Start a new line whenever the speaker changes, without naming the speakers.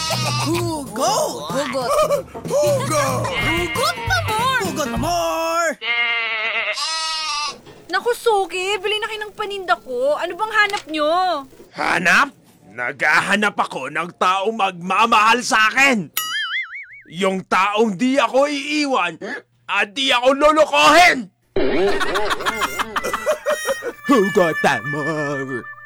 Hugot!
Hugot.
Hugot!
Hugot pa more!
Hugot pa more!
Naku, Suki, bili na kayo ng paninda ko. Ano bang hanap nyo?
Hanap? Naghahanap ako ng taong magmamahal sa akin. Yung taong di ako iiwan at di ako lulukohin. Hugot pa more!